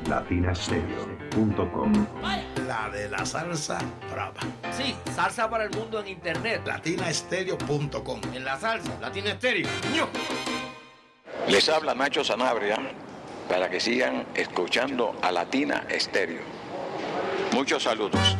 latinastereo.com. La de la salsa brava. Sí, salsa para el mundo en internet. latinastereo.com. En la salsa, Latina Estéreo. ¡Ño! Les habla Nacho Sanabria para que sigan escuchando a Latina Estéreo. Muchos saludos.